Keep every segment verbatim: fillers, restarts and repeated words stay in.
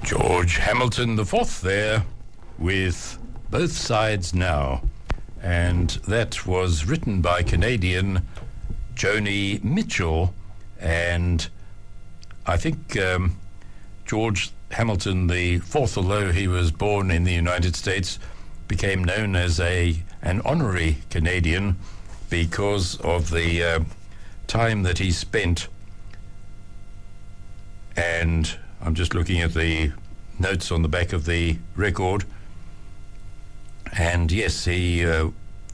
George Hamilton the Fourth there with Both Sides Now, and that was written by Canadian Joni Mitchell. And I think um, George Hamilton the Fourth, although he was born in the United States, became known as a an honorary Canadian because of the uh, time that he spent. And I'm just looking at the notes on the back of the record, and yes, he uh,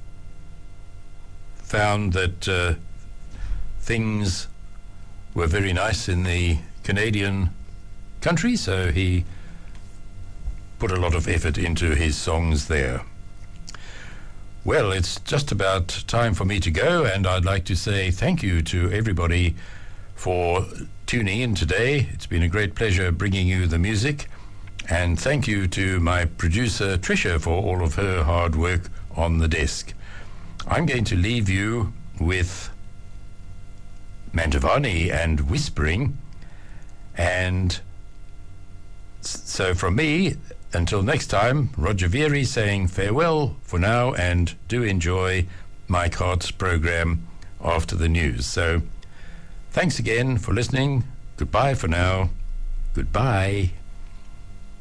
found that uh, things were very nice in the Canadian country, so he put a lot of effort into his songs there. Well, it's just about time for me to go, and I'd like to say thank you to everybody for tuning in today. It's been a great pleasure bringing you the music, and thank you to my producer Tricia for all of her hard work on the desk. I'm going to leave you with Mantovani and Whispering, and so from me, until next time, Roger Vieri saying farewell for now, and do enjoy Mike Hart's program after the news. So thanks again for listening. Goodbye for now. Goodbye.